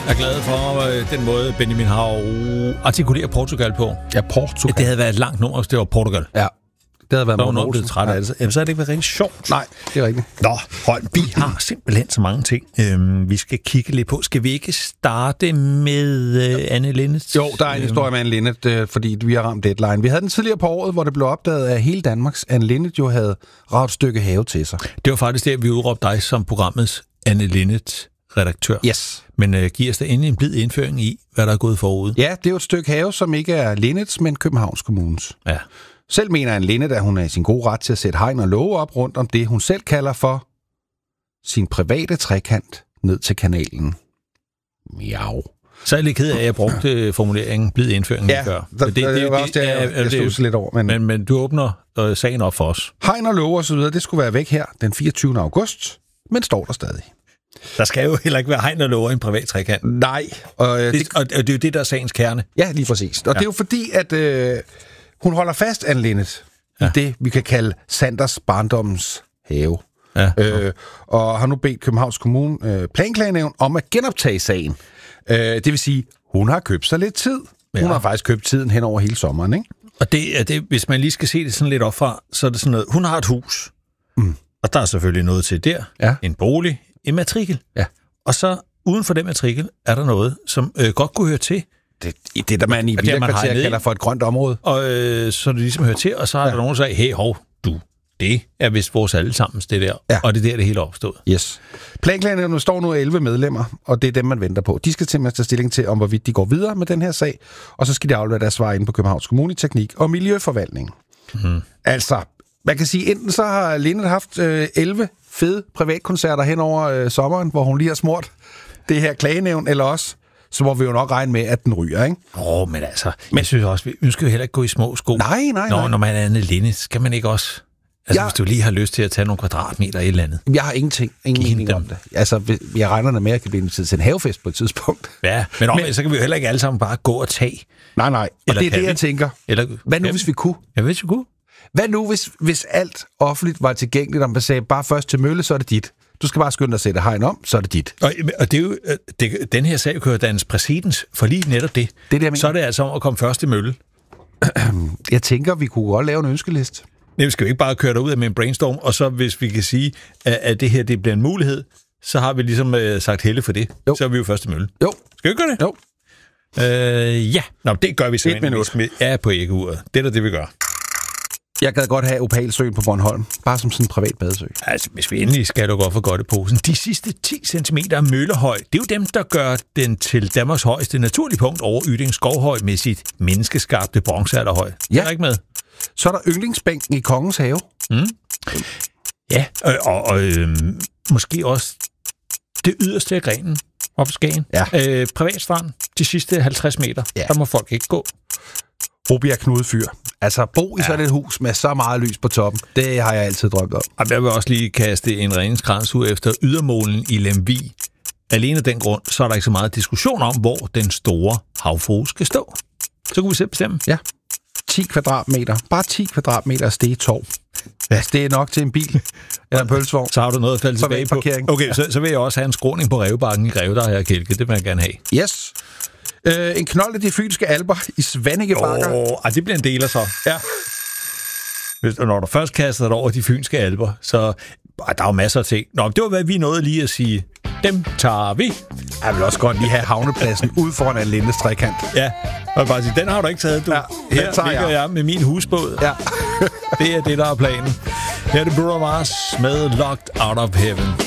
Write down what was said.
Jeg er glad for den måde, Benjamin har artikulerer Portugal på. Ja, Portugal. Det havde været et langt nummer, hvis det var Portugal. Ja, det havde været nogen blevet træt af det. Jamen, så har det ikke været rigtig sjovt. Nej, det er rigtigt. Nå, Holm, vi har simpelthen så mange ting, vi skal kigge lidt på. Skal vi ikke starte med Anne Linnet? Jo, der er en historie med Anne Linnet, fordi vi har ramt deadline. Vi havde den tidligere på året, hvor det blev opdaget, at hele Danmarks Anne Linnet jo havde ravet et stykke have til sig. Det var faktisk det, at vi udråbte dig som programmets Anne Linnet-redaktør. Yes. Men giver os da endelig en blid indføring i, hvad der er gået forud. Ja, det er jo et stykke have, som ikke er Linnets, men Københavns Kommunes. Ja. Selv mener Anne Linnet, at hun er i sin gode ret til at sætte hegn og låge op rundt om det, hun selv kalder for sin private trekant ned til kanalen. Miau. Så er jeg lidt ked af, at jeg brugte formuleringen blid indføring ja, før. Det var også det, jeg stod lidt over. Men du åbner sagen op for os. Hegn og låge og så videre, det skulle være væk her den 24. august, men står der stadig. Der skal jo heller ikke være hegn og låge i en privat trekant. Nej. Og det er jo det, der er sagens kerne. Ja, lige præcis. Og det er jo fordi, at hun holder fast, Anne Linnet, i det, vi kan kalde Sanders barndommens have. Ja. Og har nu bedt Københavns Kommune planklagenævn om at genoptage sagen. Det vil sige, hun har købt sig lidt tid. Hun har faktisk købt tiden hen over hele sommeren, ikke? Og det, hvis man lige skal se det sådan lidt op fra, så er det sådan noget, hun har et hus, og der er selvfølgelig noget til der, en bolig, en matrikel, og så uden for den matrikel er der noget, som godt kunne høre til. Det der man i Villakvarter kalder for et grønt område. Og så det ligesom hører til, og så er der nogen, der siger, hey, hov, det er vist vores allesammens, det der. Ja. Og det er der, det hele er opstået. Yes. Planklagenævnet står nu 11 medlemmer, og det er dem, man venter på. De skal simpelthen tage stilling til, om hvorvidt de går videre med den her sag, og så skal de aflevere deres svar inde på Københavns Kommune, Teknik og Miljøforvaltning. Altså, man kan sige, enten så har Linnet haft 11 fede privatkoncerter hen over sommeren, hvor hun lige har smurt det her klagenævn, eller også så må vi jo nok regne med, at den ryger, ikke? Men altså, jeg synes også, vi skal jo heller ikke gå i små sko. Nej. Når man er Anne Linnet, skal man ikke også... Altså, hvis du lige har lyst til at tage nogle kvadratmeter i et eller andet. Jeg har ingen mening om det. Altså, jeg regner med, at jeg kan blive inviteret til en havefest på et tidspunkt. Ja, men så kan vi jo heller ikke alle sammen bare gå og tage. Nej. Og det er det, jeg tænker. Hvad nu, hvis vi kunne? Ja, hvis vi kunne. Hvad nu, hvis alt offentligt var tilgængeligt, og man sagde, bare først til mølle, så er det dit. Du skal bare skynde dig at sætte hegn om, så er det dit. Og det er jo, den her sag kører dannes præcedens for lige netop det. Så er det altså om at komme først til mølle. Jeg tænker, vi kunne godt lave en ønskeliste. Nej, vi skal jo ikke bare køre derud med en brainstorm, og så hvis vi kan sige, at det her det bliver en mulighed, så har vi ligesom sagt helle for det. Jo. Så er vi jo først til mølle. Jo. Skal vi gøre det? Jo. Det gør vi simpelthen. Ja, på æggeuret. Det er det, vi gør. Jeg gad godt have Opalsøen på Bornholm, bare som sådan en privat badesø. Altså, hvis vi endelig skal godt for godt i posen. De sidste 10 cm møllehøj, det er jo dem, der gør den til Danmarks højeste naturlige punkt over Yding Skovhøj med sit menneskeskabte bronzealderhøj. Ja. Er der ikke med? Så er der yndlingsbænken i Kongens Have. Ja, og måske også det yderste af grenen op på Skagen. Ja. Privatstrand, de sidste 50 meter, der må folk ikke gå. Rubjerg Knudefyr. Altså, bo i sådan et hus med så meget lys på toppen, det har jeg altid drømt om. Og jeg vil også lige kaste en redningskrans ud efter ydermålen i Lemvig. Alene af den grund, så er der ikke så meget diskussion om, hvor den store havfrue skal stå. Så kunne vi selv bestemme. Ja. 10 kvadratmeter. Bare 10 kvadratmeter af stegetorv. Ja, det er nok til en bil eller en pølsevogn. Så har du noget at falde tilbage på. Okay, så vil jeg også have en skråning på Rævebakken i Greve, der har jeg kælke. Det vil jeg gerne have. Yes. En knold af de fynske alper i Svanike Bakker. Det bliver en del af så. Ja. Når du først kaster dig over de fynske alper, så der er jo masser af ting. Nå, det var, hvad vi nåede lige at sige. Dem tager vi. Jeg vil også godt lige have havnepladsen ude foran Anne Lindes trekant. Ja, og bare sige, den har du ikke taget, du. Ja, her ligger jeg med min husbåd. Ja. Det er det, der er planen. Her er det Bruno Mars med Locked Out of Heaven.